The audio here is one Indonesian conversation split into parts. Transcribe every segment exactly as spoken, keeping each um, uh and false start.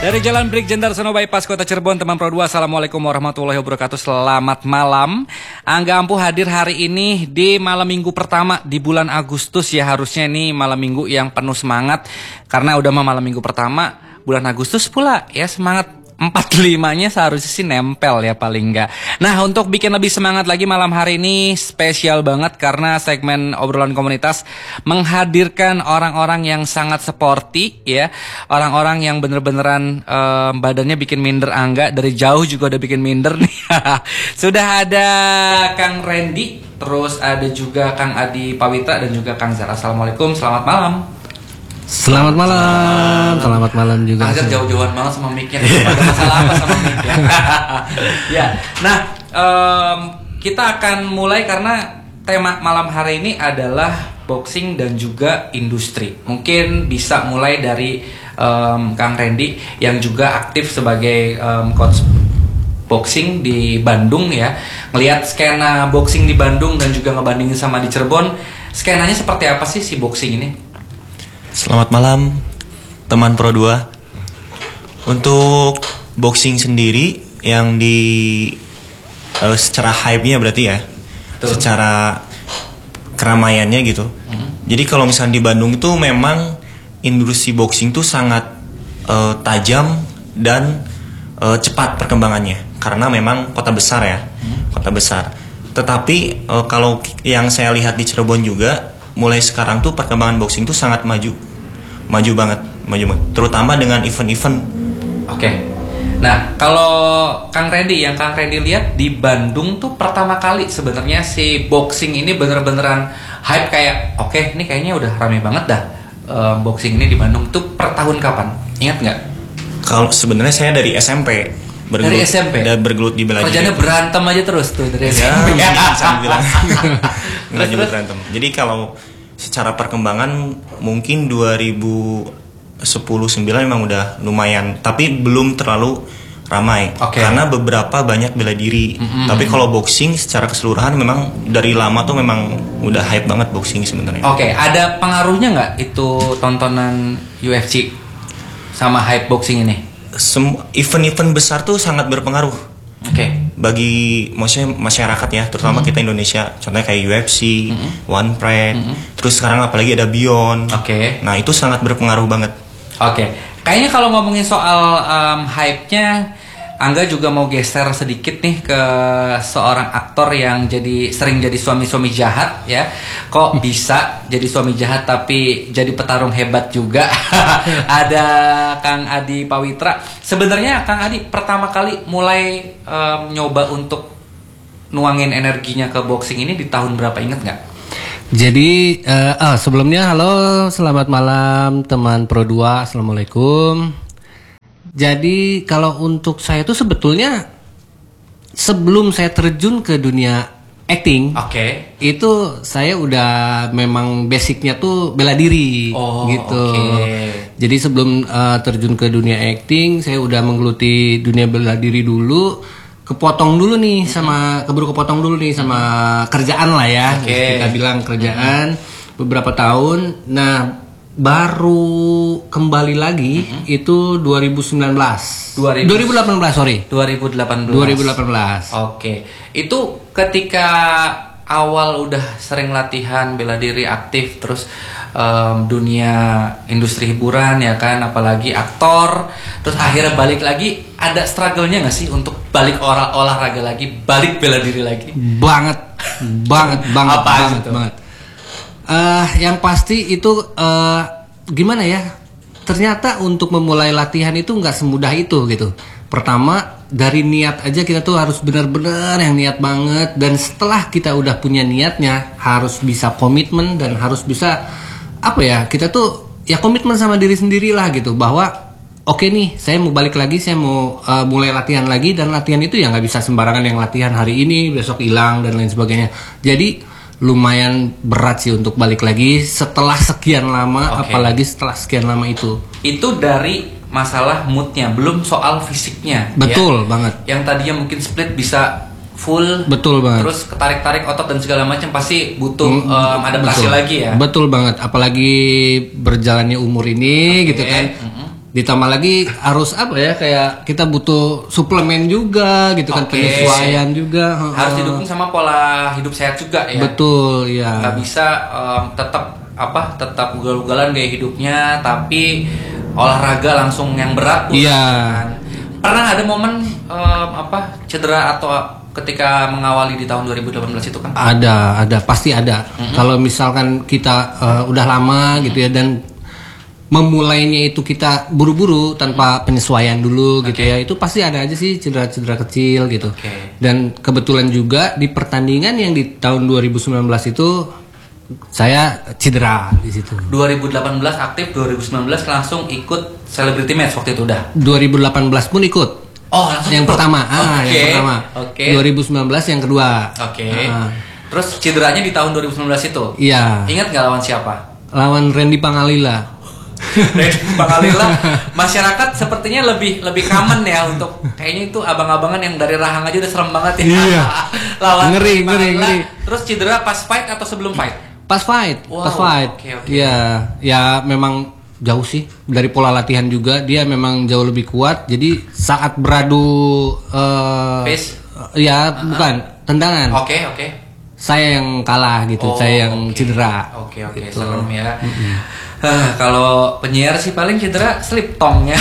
Dari Jalan Brigjen Darsono Bypass Kota Cirebon, teman Pro dua, Assalamualaikum warahmatullahi wabarakatuh. Selamat malam. Angga Ampuh hadir hari ini di malam minggu pertama di bulan Agustus ya. Harusnya ini malam minggu yang penuh semangat karena udah mah malam minggu pertama bulan Agustus pula ya. Semangat empat puluh limanya seharusnya sih nempel ya paling enggak. Nah, untuk bikin lebih semangat lagi malam hari ini spesial banget karena segmen obrolan komunitas menghadirkan orang-orang yang sangat sporty ya. Orang-orang yang bener-beneran eh, badannya bikin minder Angga, dari jauh juga udah bikin minder nih. Sudah ada Kang Randy, terus ada juga Kang Adi Pawitra dan juga Kang Zara. Assalamualaikum, selamat malam. Selamat malam, selamat malam juga. Agak jauh-jauhan banget sama mic-nya. Ada masalah apa sama mic-nya? Ya, nah um, kita akan mulai karena tema malam hari ini adalah boxing dan juga industri. Mungkin bisa mulai dari um, Kang Randy yang juga aktif sebagai um, coach boxing di Bandung ya. Ngelihat skena boxing di Bandung dan juga ngebandingin sama di Cirebon, skenanya seperti apa sih si boxing ini? Selamat malam teman Pro dua. Untuk boxing sendiri yang di uh, secara hype-nya berarti ya, Betul. Secara keramaiannya gitu. Hmm. Jadi kalau misalnya di Bandung itu memang industri boxing tuh sangat uh, tajam dan uh, cepat perkembangannya karena memang kota besar ya, hmm. kota besar. Tetapi uh, kalau yang saya lihat di Cirebon juga, mulai sekarang tuh perkembangan boxing tuh sangat maju, maju banget, maju banget. Terutama dengan event-event. Oke. Okay. Nah, kalau Kang Randy, yang Kang Randy lihat di Bandung tuh pertama kali sebenarnya si boxing ini bener-beneran hype kayak, oke, okay, ini kayaknya udah rame banget dah um, boxing ini di Bandung tuh per tahun kapan? Ingat nggak? Kalau sebenarnya saya dari S M P. Bergelut, dari S M P? Dan bergelut di bela diri. Kerjanya berantem aja terus tuh dari S M P. Ya, bisa dibilang. Nggak juga berantem. Jadi kalau secara perkembangan mungkin dua ribu sepuluh sembilan memang udah lumayan, tapi belum terlalu ramai. Okay. Karena beberapa banyak bela diri. Mm-hmm. Tapi kalau boxing secara keseluruhan memang dari lama tuh memang udah hype banget boxing sebenarnya. Oke, okay. Ada pengaruhnya nggak itu tontonan U F C sama hype boxing ini? Sem- event-event besar tuh sangat berpengaruh. Oke. Okay. Bagi maksudnya masyarakat ya, terutama mm-hmm. kita Indonesia. Contohnya kayak U F C, mm-hmm. One Pride, mm-hmm. terus sekarang apalagi ada Beyond. Oke. Okay. Nah, itu sangat berpengaruh banget. Oke. Okay. Kayaknya kalau ngomongin soal um, hype-nya, Angga juga mau geser sedikit nih ke seorang aktor yang jadi sering jadi suami-suami jahat ya. Kok bisa jadi suami jahat tapi jadi petarung hebat juga? Ada Kang Adi Pawitra. Sebenarnya Kang Adi pertama kali mulai um, nyoba untuk nuangin energinya ke boxing ini di tahun berapa, inget nggak? Jadi uh, oh, sebelumnya halo, selamat malam teman Pro dua. Assalamualaikum. Jadi kalau untuk saya tuh sebetulnya sebelum saya terjun ke dunia acting, okay. itu saya udah memang basicnya tuh bela diri, oh, gitu. Okay. Jadi sebelum uh, terjun ke dunia acting, saya udah menggeluti dunia bela diri dulu, kepotong dulu nih sama keburu kepotong dulu nih sama kerjaan lah ya, okay. Kita bilang kerjaan mm-hmm. beberapa tahun. Nah, baru kembali lagi mm-hmm. itu dua ribu sembilan belas dua ribu delapan belas sorry dua ribu delapan belas dua ribu delapan belas Oke. Itu ketika awal udah sering latihan bela diri aktif, terus um, dunia industri hiburan ya kan, apalagi aktor, terus akhirnya balik lagi, ada struggle-nya nggak sih untuk balik olah olahraga lagi, balik bela diri lagi? Banget banget banget Apa banget banget Uh, yang pasti itu uh, gimana ya? Ternyata untuk memulai latihan itu nggak semudah itu gitu. Pertama dari niat aja kita tuh harus benar-benar yang niat banget, dan setelah kita udah punya niatnya harus bisa komitmen dan harus bisa apa ya? Kita tuh ya komitmen sama diri sendiri lah gitu, bahwa oke okay nih saya mau balik lagi, saya mau uh, mulai latihan lagi, dan latihan itu ya nggak bisa sembarangan yang latihan hari ini besok hilang dan lain sebagainya. Jadi lumayan berat sih untuk balik lagi setelah sekian lama, okay. Apalagi setelah sekian lama itu. Itu dari masalah moodnya, belum soal fisiknya. Betul ya? banget. Yang tadinya mungkin split bisa full. Betul banget. Terus ketarik-tarik otot dan segala macam pasti butuh mm, um, adaptasi betul. lagi ya. Betul banget. Apalagi berjalannya umur ini, okay. Gitu kan. Mm-hmm. Ditambah lagi harus apa ya, kayak kita butuh suplemen juga gitu kan, Oke. penyesuaian juga. Harus didukung sama pola hidup sehat juga ya. Betul ya. Nggak bisa em, tetap apa tetap ugal-ugalan gaya hidupnya tapi olahraga langsung yang berat pun. Iya. Kan. Pernah ada momen em, apa cedera atau ketika mengawali di tahun dua ribu delapan belas itu kan? Ada, ada pasti ada. Mm-hmm. Kalau misalkan kita eh, udah lama gitu ya, dan memulainya itu kita buru-buru tanpa penyesuaian dulu gitu Oke. ya, itu pasti ada aja sih cedera-cedera kecil gitu. Oke. Dan kebetulan juga di pertandingan yang di tahun dua ribu sembilan belas itu saya cedera di situ. dua ribu delapan belas aktif, dua ribu sembilan belas langsung ikut celebrity match waktu itu udah. dua ribu delapan belas pun ikut. Oh, langsung Yang ikut? pertama, ah, Oke. yang pertama. Oke. dua ribu sembilan belas yang kedua. Oke. Ah, Terus cederanya di tahun dua ribu sembilan belas itu? iya. Ingat nggak lawan siapa? Lawan Randy Pangalila. Bang Alila, masyarakat sepertinya lebih lebih common ya untuk kayaknya itu abang-abangan yang dari Rahang aja udah serem banget ya. Iya. Lawan Ngeri, Bang ngeri, Alila. ngeri. Terus cedera pas fight atau sebelum fight? Pas fight, Wow, pas fight. oke, oke. Iya, ya memang jauh sih dari pola latihan juga, dia memang jauh lebih kuat. Jadi saat beradu eh Face? ya bukan tendangan. Oke, oke. Saya yang kalah gitu, Oh, saya yang oke. cedera. Oke, oke, Gitu. serem ya. Hah, kalau penyiar sih paling cedera slip tongnya.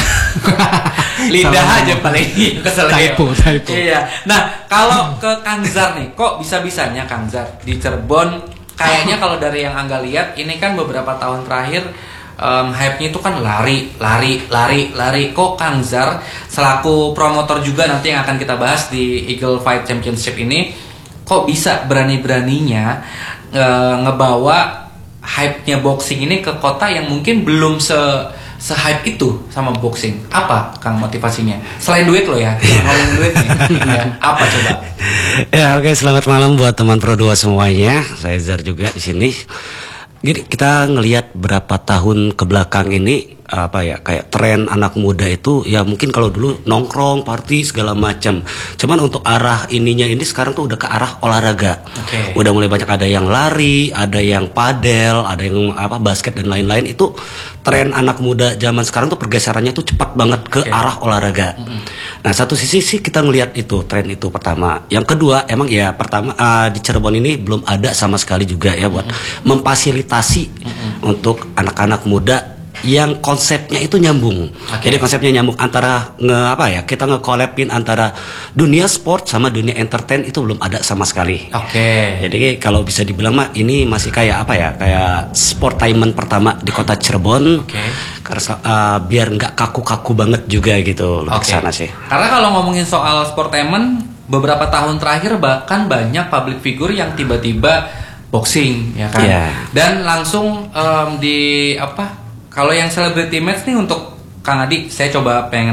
Lidah Sama. aja paling kesel ya. Typo, typo. Iya. Nah, kalau ke Kang Zar nih, kok bisa-bisanya Kang Zar di Cirebon kayaknya kalau dari yang Angga lihat ini kan beberapa tahun terakhir um, hype-nya itu kan lari, lari, lari, lari. Kok Kang Zar selaku promotor juga nanti yang akan kita bahas di Eagle Fight Championship ini, kok bisa berani-beraninya uh, ngebawa hype-nya boxing ini ke kota yang mungkin belum se se-hype itu sama boxing? Apa Kang motivasinya? Selain duit lo ya, ngomong duit nih. Ya, apa coba? Ya oke, selamat malam buat teman Pro dua semuanya. Saya Zar juga di sini. Jadi kita ngelihat berapa tahun ke belakang ini apa ya, kayak tren anak muda itu ya mungkin kalau dulu nongkrong, party segala macam. Cuman untuk arah ininya ini sekarang tuh udah ke arah olahraga. Oke. Udah mulai banyak ada yang lari, ada yang padel, ada yang apa basket dan lain-lain. Itu tren anak muda zaman sekarang tuh pergeserannya tuh cepat banget ke Oke. arah olahraga. Nah, satu sisi sih kita ngelihat itu tren itu pertama. Yang kedua emang ya pertama uh, di Cirebon ini belum ada sama sekali juga ya buat memfasilitasi untuk anak-anak muda yang konsepnya itu nyambung. Oke. Jadi konsepnya nyambung antara nge apa ya, kita nge-collabin antara dunia sport sama dunia entertain itu belum ada sama sekali. Oke. Jadi kalau bisa dibilang mah ini masih kayak apa ya, kayak sportainment pertama di kota Cirebon. Oke. Karena uh, biar nggak kaku-kaku banget juga gitu lebih Oke. ke sana sih. Karena kalau ngomongin soal sportainment, beberapa tahun terakhir bahkan banyak public figure yang tiba-tiba boxing, ya kan? Iya. Dan langsung em, di apa? Kalau yang celebrity match nih untuk Kang Adi, saya coba pengen